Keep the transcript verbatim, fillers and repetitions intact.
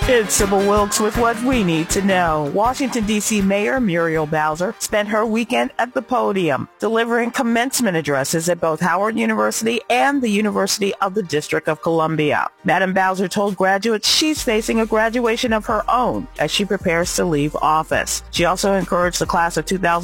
It's Sybil Wilkes with what we need to know. Washington, D C. Mayor Muriel Bowser spent her weekend at the podium, delivering commencement addresses at both Howard University and the University of the District of Columbia. Madam Bowser told graduates she's facing a graduation of her own as she prepares to leave office. She also encouraged the class of two thousand